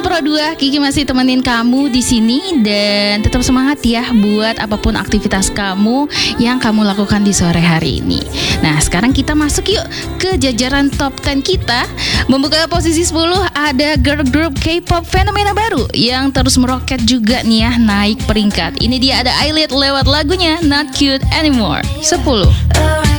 Pro 2, Kiki masih temenin kamu di sini dan tetap semangat ya buat apapun aktivitas kamu yang kamu lakukan di sore hari ini. Nah, sekarang kita masuk yuk ke jajaran top 10 kita. Membuka posisi 10 ada girl group K-pop fenomena baru yang terus meroket juga nih ya, naik peringkat. Ini dia ada Eyelid lewat lagunya Not Cute Anymore. 10.